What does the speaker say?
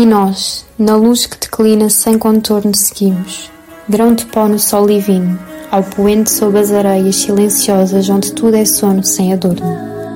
nós, na luz que declina sem contorno seguimos, grão de pó no sol divino, ao poente sob as areias silenciosas onde tudo é sono sem adorno.